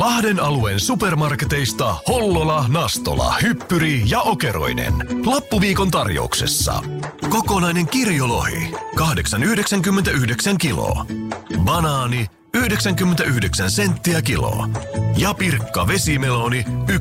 Lahden alueen supermarketeista Hollola, Nastola, Hyppyri ja Okeroinen. Lappuviikon tarjouksessa. Kokonainen kirjolohi 8,99 kiloa. Banaani 99 senttiä kiloa. Ja pirkka vesimeloni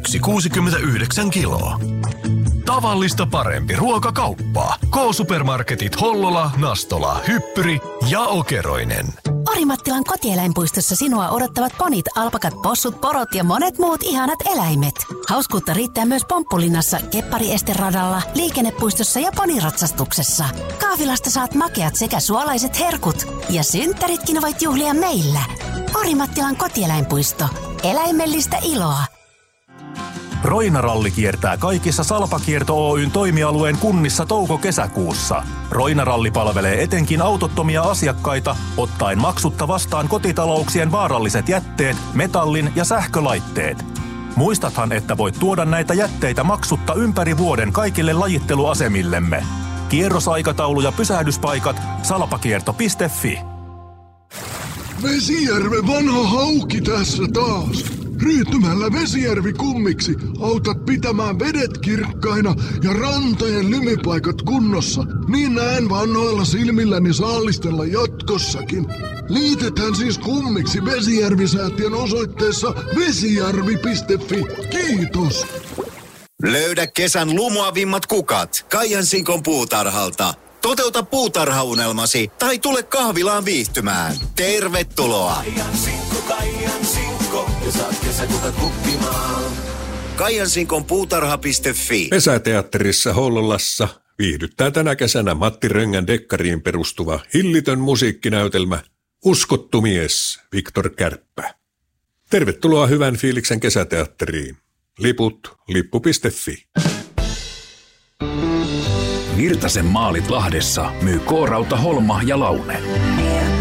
1,69 kiloa. Tavallista parempi ruokakauppa. K-supermarketit Hollola, Nastola, Hyppyri ja Okeroinen. Orimattilan kotieläinpuistossa sinua odottavat ponit, alpakat, possut, porot ja monet muut ihanat eläimet. Hauskuutta riittää myös Pomppulinnassa, Keppariesteradalla, liikennepuistossa ja poniratsastuksessa. Kahvilasta saat makeat sekä suolaiset herkut. Ja synttäritkin voit juhlia meillä. Orimattilan kotieläinpuisto. Eläimellistä iloa. Roina-ralli kiertää kaikissa Salpakierto Oyn toimialueen kunnissa touko-kesäkuussa. Roina-ralli palvelee etenkin autottomia asiakkaita, ottaen maksutta vastaan kotitalouksien vaaralliset jätteet, metallin ja sähkölaitteet. Muistathan, että voit tuoda näitä jätteitä maksutta ympäri vuoden kaikille lajitteluasemillemme. Kierrosaikataulu ja pysähdyspaikat salpakierto.fi. Vesijärven vanha hauki tässä taas. Ryhtymällä Vesijärvi kummiksi autat pitämään vedet kirkkaina ja rantojen lymypaikat kunnossa. Niin näen vanhoilla silmilläni saalistella jatkossakin. Liitetään siis kummiksi Vesijärvi-säätiön osoitteessa vesijärvi.fi. Kiitos! Löydä kesän lumoavimmat kukat Kaijansinkon puutarhalta. Toteuta puutarhaunelmasi tai tule kahvilaan viihtymään. Tervetuloa! Kaijansinkko, ja saat kesäkukat kuppimaan. Kaijansinkon puutarha.fi. Pesäteatterissa Hollolassa viihdyttää tänä kesänä Matti Röngän dekkariin perustuva hillitön musiikkinäytelmä Uskottu mies, Viktor Kärppä. Tervetuloa hyvän fiiliksen kesäteatteriin. Liput lippu.fi. Virtasen maalit Lahdessa myy K-Rauta Holma ja Laune.